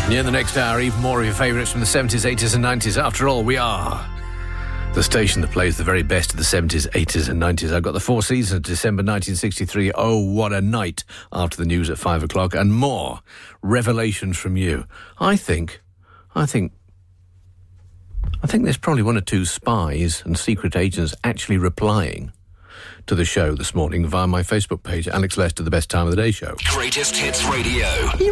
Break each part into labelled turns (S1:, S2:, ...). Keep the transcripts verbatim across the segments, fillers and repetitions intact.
S1: Yeah, in the next hour, even more of your favourites from the seventies, eighties and nineties. After all, we are the station that plays the very best of the seventies, eighties and nineties. I've got the Four Seasons, December nineteen sixty-three. Oh, what a night, after the news at five o'clock. And more revelations from you. I think, I think, I think there's probably one or two spies and secret agents actually replying to the show this morning via my Facebook page, Alex Lester, The Best Time of the Day Show.
S2: Greatest Hits Radio.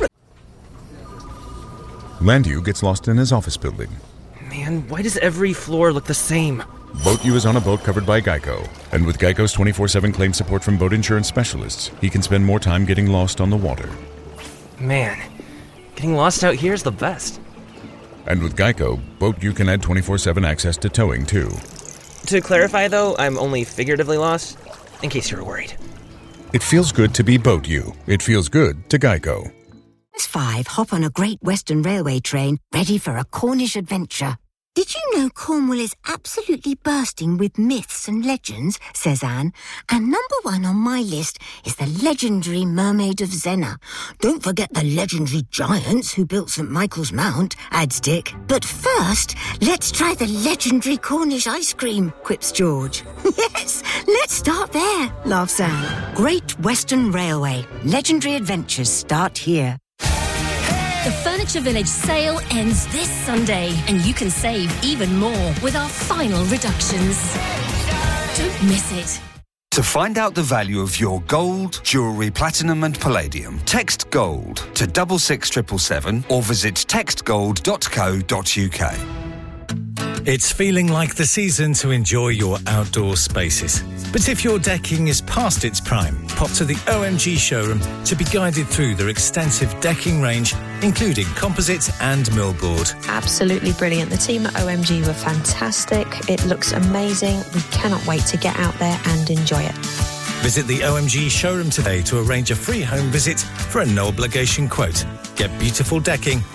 S3: Landu gets lost in his office building.
S4: Man, why does every floor look the same?
S3: Boat U is on a boat covered by Geico. And with Geico's twenty-four seven claim support from boat insurance specialists, he can spend more time getting lost on the water.
S4: Man, getting lost out here is the best.
S3: And with Geico, Boat U can add twenty-four seven access to towing, too.
S4: To clarify, though, I'm only figuratively lost, in case you were worried.
S3: It feels good to be Boat U. It feels good to Geico.
S5: Five, hop on a Great Western Railway train, ready for a Cornish adventure. Did you know Cornwall is absolutely bursting with myths and legends, says Anne, and number one on my list is the legendary Mermaid of Zena. Don't forget the legendary giants who built St Michael's Mount, adds Dick. But first, let's try the legendary Cornish ice cream, quips George. Yes, let's start there, laughs Anne. Great Western Railway. Legendary adventures start here.
S6: The Furniture Village sale ends this Sunday, and you can save even more with our final reductions. Don't miss it.
S2: To find out the value of your gold, jewellery, platinum and palladium, text GOLD to double six triple seven or visit text gold dot co dot uk.
S7: It's feeling like the season to enjoy your outdoor spaces. But if your decking is past its prime, pop to the O M G showroom to be guided through their extensive decking range, including composites and millboard.
S8: Absolutely brilliant. The team at O M G were fantastic. It looks amazing. We cannot wait to get out there and enjoy it.
S7: Visit the O M G showroom today to arrange a free home visit for a no obligation quote. Get beautiful decking